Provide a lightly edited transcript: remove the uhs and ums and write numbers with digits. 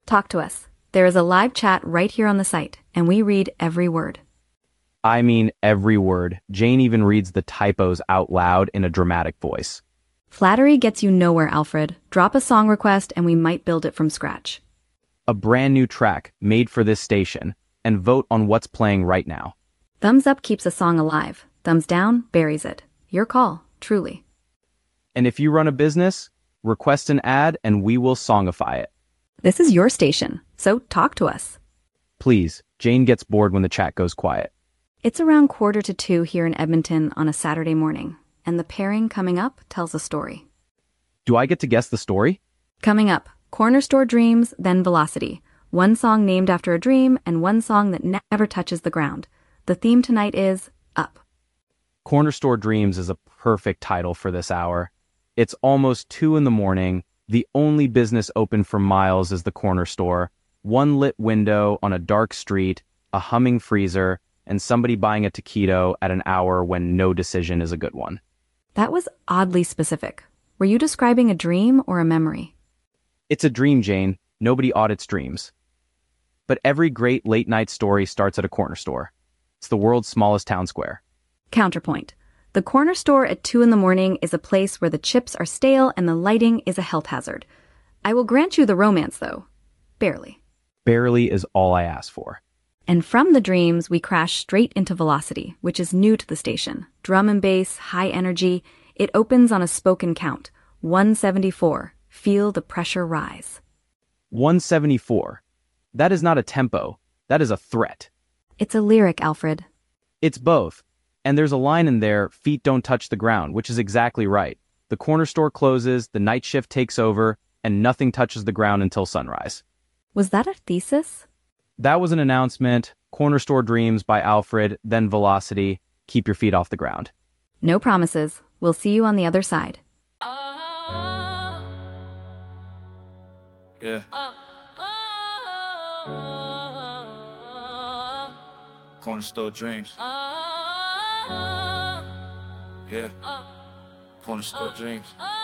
Talk to us. There is a live chat right here on the site, and we read every word. I mean every word. Jane even reads the typos out loud in a dramatic voice. Flattery gets you nowhere, Alfred. Drop a song request and we might build it from scratch. A brand new track made for this station, and vote on what's playing right now. Thumbs up keeps a song alive. Thumbs down buries it. Your call, truly. And if you run a business, request an ad and we will songify it. This is your station, so talk to us. Please, Jane gets bored when the chat goes quiet. It's around 1:45 here in Edmonton on a Saturday morning, and the pairing coming up tells a story. Do I get to guess the story? Coming up, Corner Store Dreams, then Velocity. One song named after a dream and one song that never touches the ground. The theme tonight is Up. Corner Store Dreams is a perfect title for this hour. It's almost 2 in the morning. The only business open for miles is the corner store. One lit window on a dark street, a humming freezer, and somebody buying a taquito at an hour when no decision is a good one. That was oddly specific. Were you describing a dream or a memory? It's a dream, Jane. Nobody audits dreams. But every great late-night story starts at a corner store. It's the world's smallest town square. Counterpoint. The corner store at 2 in the morning is a place where the chips are stale and the lighting is a health hazard. I will grant you the romance, though. Barely. Barely is all I ask for. And from the dreams, we crash straight into Velocity, which is new to the station. Drum and bass, high energy. It opens on a spoken count. 174. Feel the pressure rise. 174. That is not a tempo. That is a threat. It's a lyric, Alfred. It's both. And there's a line in there, feet don't touch the ground, which is exactly right. The corner store closes, the night shift takes over, and nothing touches the ground until sunrise. Was that a thesis? That was an announcement. Corner Store Dreams by Alfred, then Velocity. Keep your feet off the ground. No promises. We'll see you on the other side. Yeah. Corner Store Dreams. Yeah. Corner Store Dreams.